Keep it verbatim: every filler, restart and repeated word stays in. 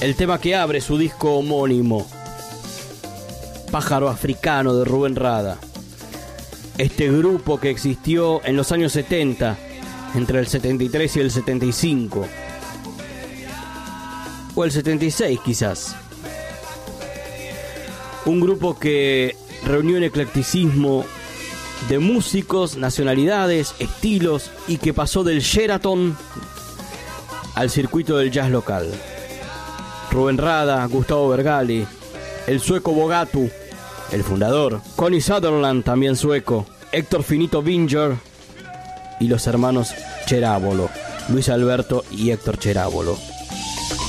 El tema que abre su disco homónimo, Pájaro Africano, de Rubén Rada. Este grupo que existió en los años setenta, entre el setenta y tres y el setenta y cinco, o el setenta y seis quizás. Un grupo que reunió un eclecticismo de músicos, nacionalidades, estilos, y que pasó del Sheraton al circuito del jazz local. Rubén Rada, Gustavo Bergali, el sueco Bogatu, el fundador, Connie Sutherland, también sueco, Héctor Finito Binger y los hermanos Cherávolo, Luis Alberto y Héctor Cherávolo.